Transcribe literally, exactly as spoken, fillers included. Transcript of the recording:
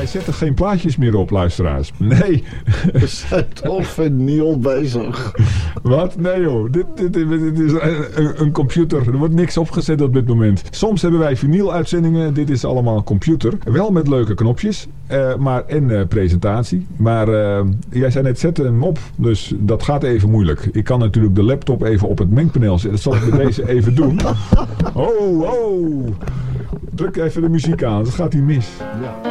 zet er geen plaatjes meer op, luisteraars. Nee. We zijn toch vinyl bezig. Wat? Nee joh. Dit, dit, dit, dit is een, een computer. Er wordt niks opgezet op dit moment. Soms hebben wij vinyl-uitzendingen. Dit is allemaal computer. Wel met leuke knopjes. Uh, maar en uh, presentatie. Maar uh, jij zei net, zet hem op. Dus dat gaat even moeilijk. Ik kan natuurlijk de laptop even op het mengpaneel zetten. Dat zal ik met deze even doen. Oh, oh. Druk even de muziek aan. Dat gaat hier mis. Ja.